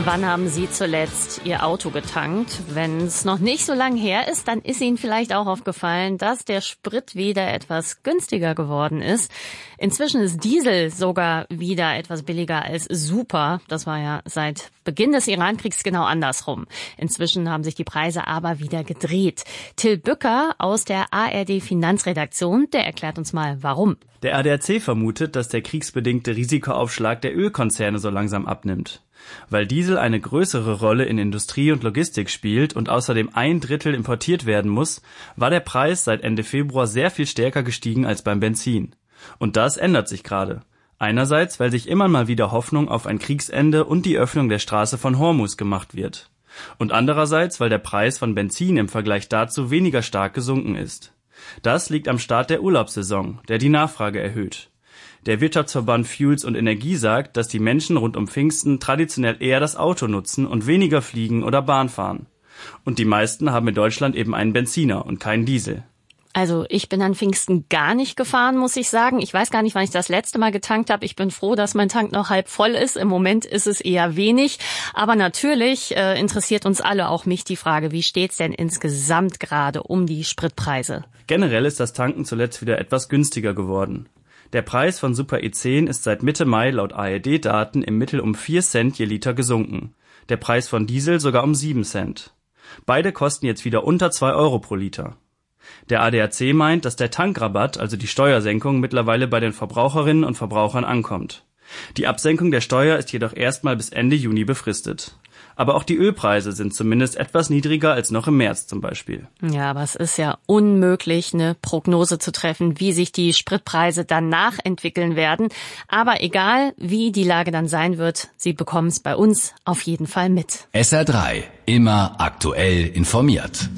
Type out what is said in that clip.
Wann haben Sie zuletzt Ihr Auto getankt? Wenn es noch nicht so lang her ist, dann ist Ihnen vielleicht auch aufgefallen, dass der Sprit wieder etwas günstiger geworden ist. Inzwischen ist Diesel sogar wieder etwas billiger als Super. Das war ja seit Beginn des Iran-Kriegs genau andersrum. Inzwischen haben sich die Preise aber wieder gedreht. Till Bücker aus der ARD-Finanzredaktion, der erklärt uns mal, warum. Der ADAC vermutet, dass der kriegsbedingte Risikoaufschlag der Ölkonzerne so langsam abnimmt. Weil Diesel eine größere Rolle in Industrie und Logistik spielt und außerdem 1/3 importiert werden muss, war der Preis seit Ende Februar sehr viel stärker gestiegen als beim Benzin. Und das ändert sich gerade. Einerseits, weil sich immer mal wieder Hoffnung auf ein Kriegsende und die Öffnung der Straße von Hormuz gemacht wird. Und andererseits, weil der Preis von Benzin im Vergleich dazu weniger stark gesunken ist. Das liegt am Start der Urlaubssaison, der die Nachfrage erhöht. Der Wirtschaftsverband Fuels und Energie sagt, dass die Menschen rund um Pfingsten traditionell eher das Auto nutzen und weniger fliegen oder Bahn fahren. Und die meisten haben in Deutschland eben einen Benziner und keinen Diesel. Also ich bin an Pfingsten gar nicht gefahren, muss ich sagen. Ich weiß gar nicht, wann ich das letzte Mal getankt habe. Ich bin froh, dass mein Tank noch halb voll ist. Im Moment ist es eher wenig. Aber natürlich interessiert uns alle, auch mich, die Frage, wie steht's denn insgesamt gerade um die Spritpreise? Generell ist das Tanken zuletzt wieder etwas günstiger geworden. Der Preis von Super E10 ist seit Mitte Mai laut ARD-Daten im Mittel um 4 Cent je Liter gesunken. Der Preis von Diesel sogar um 7 Cent. Beide kosten jetzt wieder unter 2 Euro pro Liter. Der ADAC meint, dass der Tankrabatt, also die Steuersenkung, mittlerweile bei den Verbraucherinnen und Verbrauchern ankommt. Die Absenkung der Steuer ist jedoch erstmal bis Ende Juni befristet. Aber auch die Ölpreise sind zumindest etwas niedriger als noch im März zum Beispiel. Ja, aber es ist ja unmöglich, eine Prognose zu treffen, wie sich die Spritpreise danach entwickeln werden. Aber egal, wie die Lage dann sein wird, Sie bekommen es bei uns auf jeden Fall mit. SR3, immer aktuell informiert.